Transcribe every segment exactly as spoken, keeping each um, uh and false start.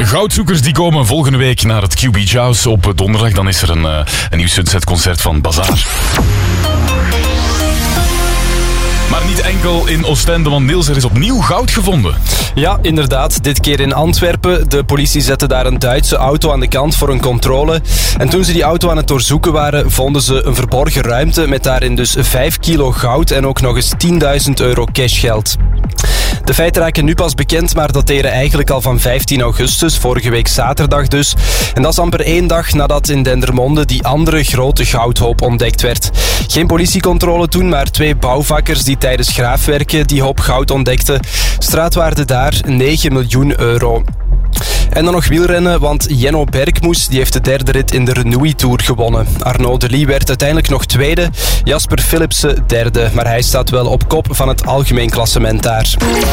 goudzoekers die komen volgende week naar het Q Beach House op donderdag. Dan is er een, uh, een nieuw Sunset-concert van Bazaar. Maar niet enkel in Oostende, want Niels, er is opnieuw goud gevonden. Ja, inderdaad. Dit keer in Antwerpen. De politie zette daar een Duitse auto aan de kant voor een controle. En toen ze die auto aan het doorzoeken waren, vonden ze een verborgen ruimte met daarin dus vijf kilo goud en ook nog eens tienduizend euro cashgeld. De feiten raken nu pas bekend, maar dateren eigenlijk al van vijftien augustus, vorige week zaterdag dus. En dat is amper één dag nadat in Dendermonde die andere grote goudhoop ontdekt werd. Geen politiecontrole toen, maar twee bouwvakkers die tijdens graafwerken die hoop goud ontdekten. Straatwaarde daar negen miljoen euro. En dan nog wielrennen, want Jenno Berkmoes die heeft de derde rit in de Renouille Tour gewonnen. Arnaud Delis werd uiteindelijk nog tweede, Jasper Philipsen derde. Maar hij staat wel op kop van het algemeen klassement daar.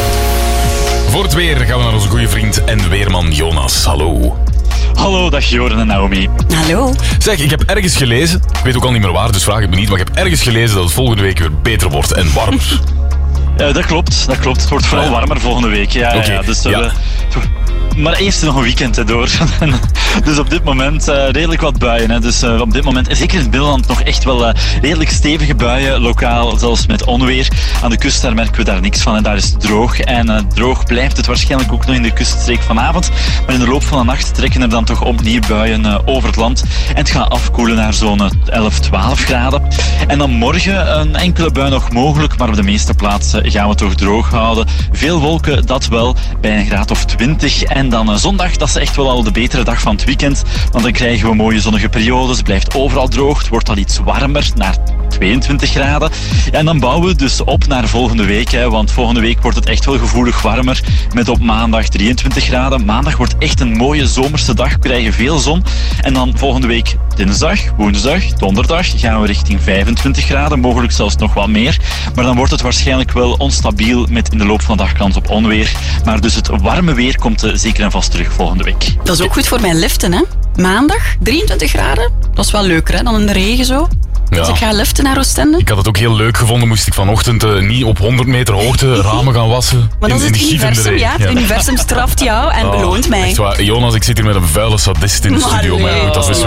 Voor het weer gaan we naar onze goede vriend en weerman Jonas. Hallo. Hallo, dag Joren en Naomi. Hallo. Zeg, ik heb ergens gelezen, ik weet ook al niet meer waar, dus vraag het me niet, maar ik heb ergens gelezen dat het volgende week weer beter wordt en warmer. Ja, dat klopt, dat klopt. Het wordt vooral warmer volgende week. Ja, okay. ja, dus ja. We, maar eerst nog een weekend hè, door. Dus op dit moment uh, redelijk wat buien. Hè. Dus uh, op dit moment, zeker in het binnenland, nog echt wel uh, redelijk stevige buien. Lokaal, zelfs met onweer. Aan de kust, daar merken we daar niks van. En daar is het droog. En uh, droog blijft het waarschijnlijk ook nog in de kuststreek vanavond. Maar in de loop van de nacht trekken er dan toch opnieuw buien uh, over het land. En het gaat afkoelen naar zo'n elf, twaalf graden. En dan morgen een enkele bui nog mogelijk. Maar op de meeste plaatsen gaan we het toch droog houden. Veel wolken, dat wel. Bij een graad of twintig. En dan uh, zondag, dat is echt wel al de betere dag van het weekend. Want dan krijgen we mooie zonnige periodes. Het blijft overal droog. Het wordt al iets warmer, naar tweeëntwintig graden. En dan bouwen we dus op naar volgende week. Hè, want volgende week wordt het echt wel gevoelig warmer. Met op maandag drieëntwintig graden. Maandag wordt echt een mooie zomerse dag. We krijgen veel zon. En dan volgende week dinsdag, woensdag, donderdag gaan we richting vijfentwintig graden. Mogelijk zelfs nog wat meer. Maar dan wordt het waarschijnlijk wel onstabiel met in de loop van de dag kans op onweer. Maar dus het warme weer komt uh, zeker en vast terug volgende week. Dat is ook goed voor mijn liften, hè? Maandag, drieëntwintig graden. Dat is wel leuker, hè? Dan in de regen zo. Ja. Als ik ga liften naar Oostende. Ik had het ook heel leuk gevonden, moest ik vanochtend uh, niet op honderd meter hoogte ramen gaan wassen. Maar dat in, is het in universum, ja. Het ja. universum straft jou en oh, beloont mij. Echt waar. Jonas, ik zit hier met een vuile sadist in de Maar studio. nee. Maar dat is